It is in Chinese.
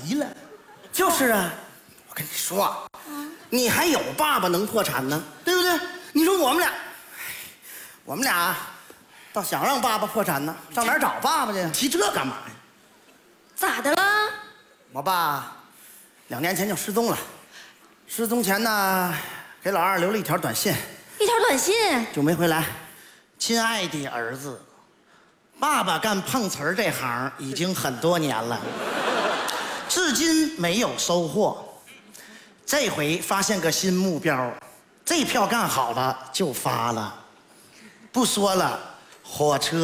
急了。 就是啊，我跟你说，你还有爸爸能破产呢，对不对？你说我们俩倒想让爸爸破产呢，上哪儿找爸爸去？ 提这干嘛呀？ 咋的了？ 我爸2年前就失踪了，失踪前呢，给老二留了一条短信， 一条短信。 就没回来。亲爱的儿子，爸爸干碰瓷儿这行已经很多年了，至今没有收获。这回发现个新目标，这票干好了就发了。不说了，火车